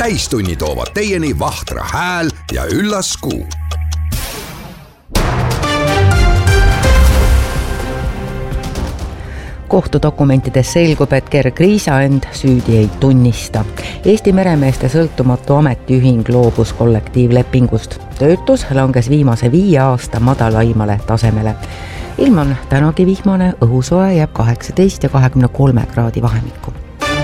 Täistunni toovad teieni Vahtra hääl ja üllas kuu. Kohtudokumentides selgub, et Gerg Riisa end süüdi ei tunnista. Eesti meremeeste sõltumatu ametiühing loobus kollektiivlepingust. Töötus langes viimase 5 aasta madalaimale tasemele. Ilm on tänagi vihmane, õhusoe jääb 18 ja 23 kraadi vahemikku.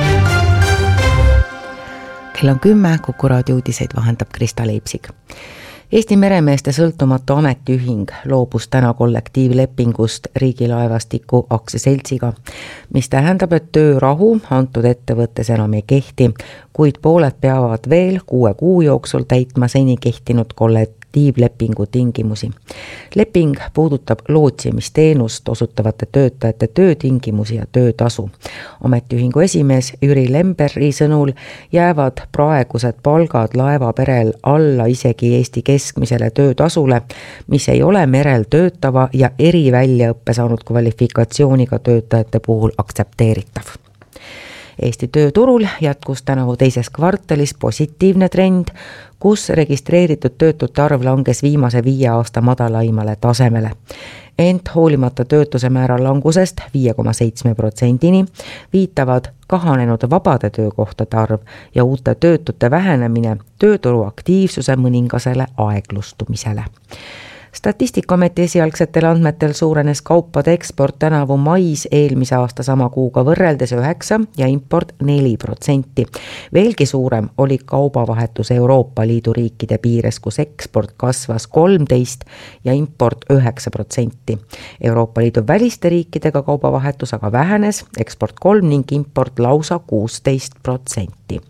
Kell on 10, Kuku raadio uudiseid vahendab Krista Leipsig. Eesti meremeeste sõltumatu ametiühing loobus täna kollektiivlepingust Riigilaevastiku aktsiaseltsiga, mis tähendab, et töörahu antud ettevõttes enam ei kehti, kuid pooled peavad veel 6 kuu jooksul täitma seni kehtinud kollektiivlepingu tingimusi. Leping puudutab lootsimisteenust osutavate töötajate töötingimusi ja töötasu. Ametiühingu esimees Jüri Lemberri sõnul jäävad praegused palgad laevaperel alla isegi Eesti keskmisele töötasule, mis ei ole merel töötava ja eriväljaõppe saanud kvalifikatsiooniga töötajate puhul aktsepteeritav. Eesti tööturul jätkus tänavu teises kvartalis positiivne trend, kus registreeritud töötute arv langes viimase 5 aasta madalaimale tasemele. Ent hoolimata töötuse määra langusest 5,7%-ni viitavad kahanenud vabade töökohtade arv ja uute töötute vähenemine tööturu aktiivsuse mõningasele aeglustumisele. Statistikaameti esialgsetel andmetel suurenes kaupade eksport tänavu mais eelmise aasta sama kuuga võrreldes 9% ja import 4%. Veelgi suurem oli kaubavahetus Euroopa Liidu riikide piires, kus eksport kasvas 13% ja import 9%. Euroopa Liidu väliste riikidega kaubavahetus aga vähenes, eksport 3% ning import lausa 16%.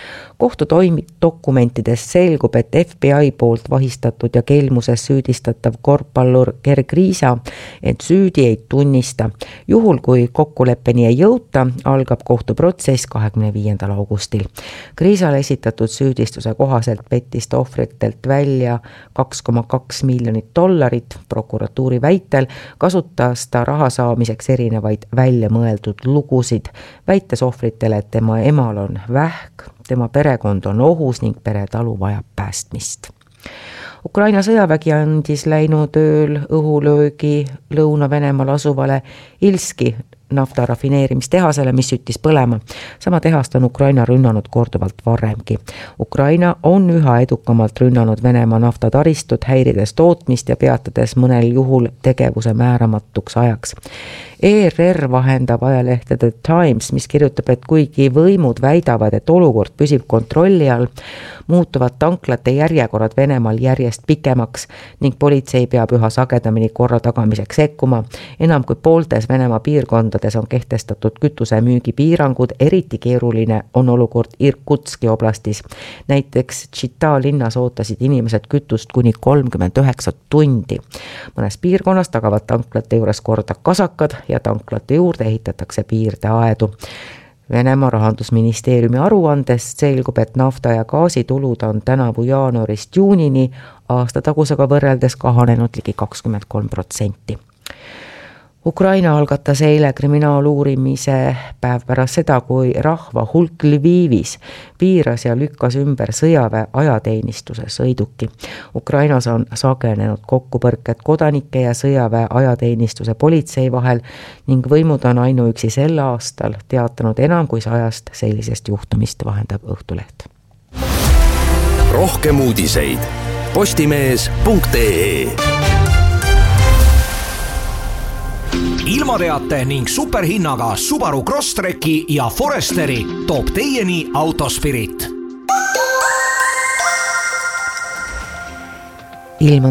Kohtudokumentides selgub, et FBI poolt vahistatud ja kelmuses süüdistatav korvpallur Gerg Riisa ent süüdi ei tunnista. Juhul, kui kokkuleppeni ei jõuta, algab kohtuprotsess 25. augustil. Riisale esitatud süüdistuse kohaselt pettis ta ohvritelt välja $2,2 miljonit. Prokuratuuri väitel kasutas ta raha saamiseks erinevaid väljamõeldud lugusid, väites ohvritele, et tema emal on vähk, tema perekond on ohus ning peretalu vajab päästmist. Ukraina sõjavägi andis läinud ööl õhulöögi Lõuna-Venemaal asuvale Ilski nafta rafineerimistehasele, mis süttis põlema. Sama tehast on Ukraina rünnanud korduvalt varemgi. Ukraina on üha edukamalt rünnanud Venemaa naftataristut, häirides tootmist ja peatades mõnel juhul tegevuse määramatuks ajaks. ERR vahendab ajalehtede Times, mis kirjutab, et kuigi võimud väidavad, et olukord püsib kontrolli all, muutuvad tanklate järjekorrad Venemaal järjest pikemaks ning politsei peab üha sagedamini korra tagamiseks sekkuma. Enam kui pooltes Venemaa piirkondades on kehtestatud kütuse müügi piirangud, eriti keeruline on olukord Irkutski oblastis. Näiteks Tšita linnas ootasid inimesed kütust kuni 39 tundi. Mõnes piirkonnas tagavad tanklate juures korda kasakad ja tanklate juurde ehitatakse piirdeaedu. Venemaa rahandusministeeriumi aruandest selgub, et nafta ja gaasitulud on tänavu jaanuarist juunini aastatagusega võrreldes kahanenud ligi 23%. Ukraina algatas eile kriminaaluurimise päev pärast seda, kui rahva hulk Lvivis piiras ja lükkas ümber sõjaväe ajateenistuse sõiduki. Ukrainas on sagenenud kokkupõrked kodanike ja sõjaväe ajateenistuse politsei vahel ning võimud on ainuüksi sel aastal teatanud enam kui 100 sellisest juhtumist, vahendab Õhtuleht. Rohkem uudiseid postimees.ee. Ilmateate ning superhinnaga Subaru Crosstreki ja Foresteri toob teieni Autospirit. Ilm